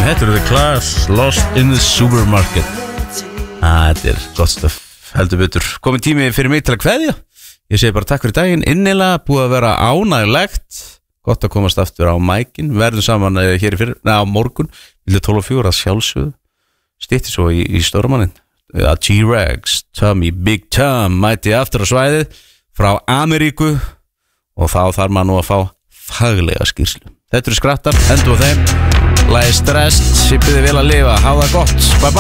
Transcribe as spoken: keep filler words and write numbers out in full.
Þetta eru The Clash, Lost in the Supermarket. ah, Þetta er gott stöf, heldur betur. Komið tími fyrir mig til að kveðja. Ég segi bara takk fyrir daginn. Innilega búið að vera ánægilegt. Gott að komast aftur á mækin. Verðum saman hér í fyrir, neða á morgun Vilja tólf og fjögur að sjálfsögðu. Stytti svo í, í stórmannin að T-Rex, Tommy, Big Tom mæti aftur á svæðið frá Ameríku og þá þarf maður nú að fá faglega skýrslu. Þetta eru skrattar, endur á þeim. Lagið Stressed, sipiði vel að lifa, hafa það gott, bye bye.